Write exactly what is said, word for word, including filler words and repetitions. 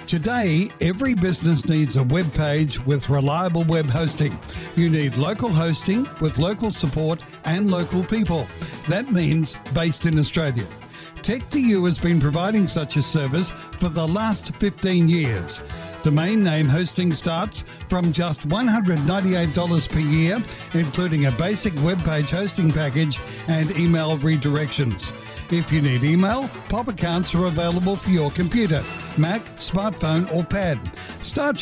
Today, every business needs a web page with reliable web hosting. You need local hosting with local support and local people. That means based in Australia. tech two u has been providing such a service for the last fifteen years. Domain name hosting starts from just one hundred ninety-eight dollars per year, including a basic web page hosting package and email redirections. If you need email, pop accounts are available for your computer, Mac, smartphone or pad. Start